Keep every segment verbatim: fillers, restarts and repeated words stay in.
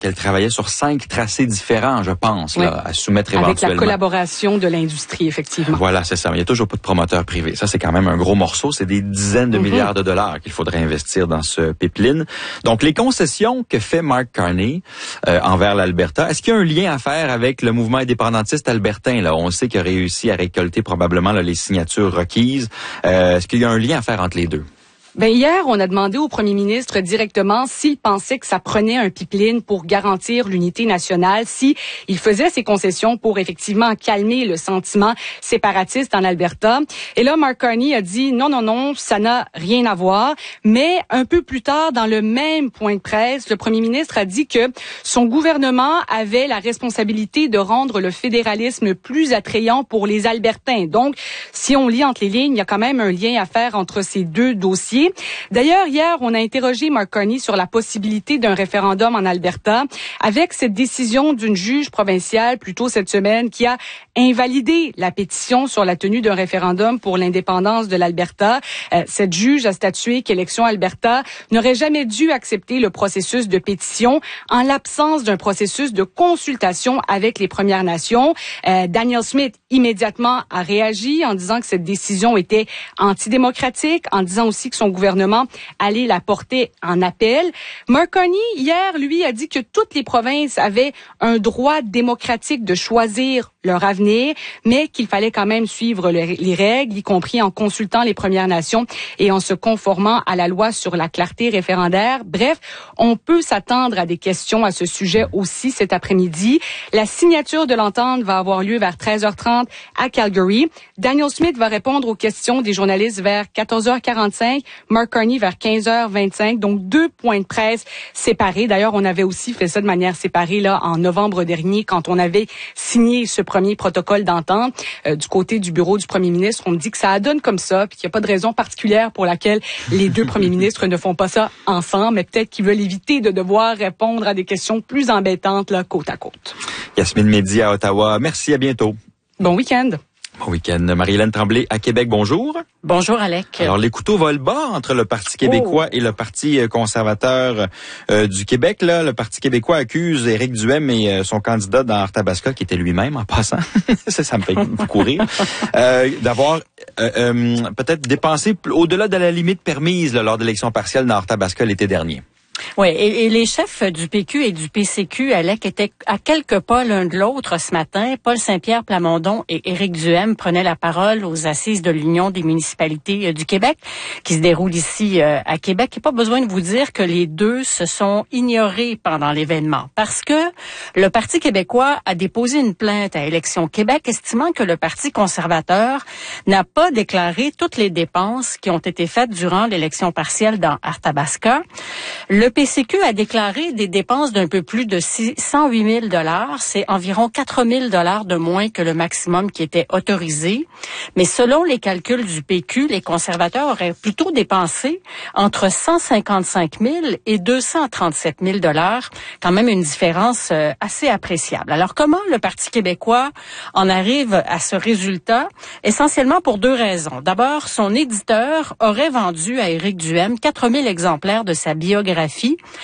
qu'elle travaillait sur cinq tracés différents, je pense, oui. là, à soumettre éventuellement. Avec la collaboration de l'industrie, effectivement. Voilà, c'est ça. Mais il n'y a toujours pas de promoteur privé. Ça, c'est quand même un gros morceau. C'est des dizaines de mm-hmm. milliards de dollars qu'il faudrait investir dans ce pipeline. Donc, les concessions que fait Mark Carney euh, envers l'Alberta, est-ce qu'il y a un lien à faire avec le mouvement indépendantiste albertain? Là, on sait qu'il a réussi à récolter probablement là, les signatures requises. Euh, est-ce qu'il y a un lien à faire entre les deux? Ben hier, on a demandé au premier ministre directement s'il pensait que ça prenait un pipeline pour garantir l'unité nationale, si il faisait ses concessions pour effectivement calmer le sentiment séparatiste en Alberta. Et là, Mark Carney a dit non, non, non, ça n'a rien à voir. Mais un peu plus tard, dans le même point de presse, le premier ministre a dit que son gouvernement avait la responsabilité de rendre le fédéralisme plus attrayant pour les Albertains. Donc, si on lit entre les lignes, il y a quand même un lien à faire entre ces deux dossiers. D'ailleurs, hier, on a interrogé Mark Carney sur la possibilité d'un référendum en Alberta avec cette décision d'une juge provinciale plus tôt cette semaine qui a invalidé la pétition sur la tenue d'un référendum pour l'indépendance de l'Alberta. Euh, cette juge a statué qu'Élections Alberta n'aurait jamais dû accepter le processus de pétition en l'absence d'un processus de consultation avec les Premières Nations. Euh, Danielle Smith immédiatement a réagi en disant que cette décision était antidémocratique, en disant aussi que son gouvernement allait la porter en appel. Mark Carney, hier, lui, a dit que toutes les provinces avaient un droit démocratique de choisir leur avenir, mais qu'il fallait quand même suivre le, les règles, y compris en consultant les Premières Nations et en se conformant à la loi sur la clarté référendaire. Bref, on peut s'attendre à des questions à ce sujet aussi cet après-midi. La signature de l'entente va avoir lieu vers treize heures trente à Calgary. Danielle Smith va répondre aux questions des journalistes vers quatorze heures quarante-cinq, Mark Carney vers quinze heures vingt-cinq, donc deux points de presse séparés. D'ailleurs, on avait aussi fait ça de manière séparée là en novembre dernier quand on avait signé ce premier protocole d'entente euh, du côté du bureau du premier ministre. On me dit que ça donne comme ça, puis qu'il n'y a pas de raison particulière pour laquelle les deux premiers ministres ne font pas ça ensemble, mais peut-être qu'ils veulent éviter de devoir répondre à des questions plus embêtantes là, côte à côte. Yasmine Mehdi à Ottawa, merci, à bientôt. Bon week-end. Bon week-end. Marie-Hélène Tremblay à Québec, bonjour. Bonjour, Alec. Alors, les couteaux volent bas entre le Parti québécois oh. et le Parti conservateur euh, du Québec. Là, le Parti québécois accuse Éric Duhaime et euh, son candidat dans Arthabasca, qui était lui-même en passant, ça, ça me fait beaucoup rire, euh, d'avoir euh, euh, peut-être dépensé au-delà de la limite permise là, lors de l'élection partielle dans Arthabasca l'été dernier. Oui, et, et les chefs du P Q et du P C Q, Alec, étaient à quelques pas l'un de l'autre ce matin. Paul Saint-Pierre Plamondon et Éric Duhaime prenaient la parole aux assises de l'Union des municipalités euh, du Québec, qui se déroulent ici euh, à Québec. Il n'y a pas besoin de vous dire que les deux se sont ignorés pendant l'événement, parce que le Parti québécois a déposé une plainte à Élections Québec, estimant que le Parti conservateur n'a pas déclaré toutes les dépenses qui ont été faites durant l'élection partielle dans Arthabasca. Le P C Q a déclaré des dépenses d'un peu plus de cent huit mille dollars. C'est environ quatre mille dollars de moins que le maximum qui était autorisé. Mais selon les calculs du P Q, les conservateurs auraient plutôt dépensé entre cent cinquante-cinq mille et deux cent trente-sept mille dollars. Quand même une différence euh, assez appréciable. Alors, comment le Parti québécois en arrive à ce résultat? Essentiellement pour deux raisons. D'abord, son éditeur aurait vendu à Éric Duhaime quatre mille exemplaires de sa biographie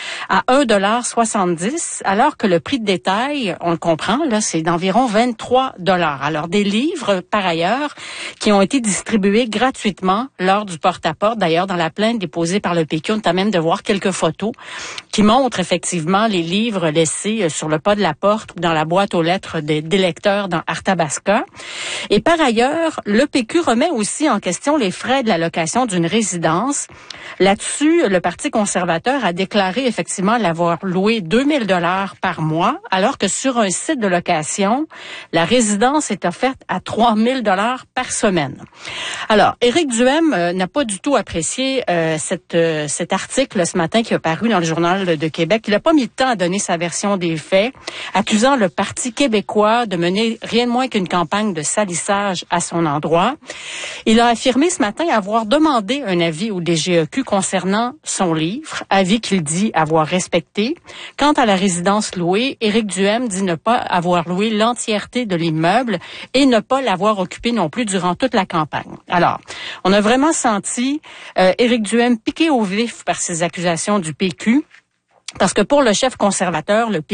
à un dollar soixante-dix, alors que le prix de détail, on le comprend, là, c'est d'environ vingt-trois dollars. Alors, des livres, par ailleurs, qui ont été distribués gratuitement lors du porte-à-porte. D'ailleurs, dans la plainte déposée par le P Q, on a même de voir quelques photos qui montrent effectivement les livres laissés sur le pas de la porte ou dans la boîte aux lettres des, des lecteurs dans Arthabasca. Et par ailleurs, le P Q remet aussi en question les frais de la location d'une résidence. Là-dessus, le Parti conservateur a déclaré effectivement l'avoir loué deux mille dollars par mois, alors que sur un site de location, la résidence est offerte à trois mille dollars par semaine. Alors, Éric Duhaime euh, n'a pas du tout apprécié euh, cette, euh, cet article ce matin qui a paru dans le Journal de Québec. Il n'a pas mis le temps à donner sa version des faits, accusant le Parti québécois de mener rien de moins qu'une campagne de salissage à son endroit. Il a affirmé ce matin avoir demandé un avis au D G E Q concernant son livre, avis qu'il dit avoir respecté. Quant à la résidence louée, Éric Duhaime dit ne pas avoir loué l'entièreté de l'immeuble et ne pas l'avoir occupé non plus durant toute la campagne. Alors, on a vraiment senti euh, Éric Duhaime piqué au vif par ces accusations du P Q, parce que pour le chef conservateur, le P